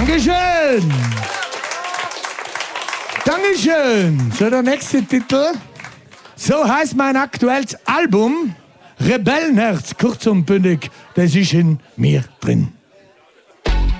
Dankeschön. Dankeschön. So, der nächste Titel. So heißt mein aktuelles Album. Rebellenherz, kurz und bündig, das ist in mir drin.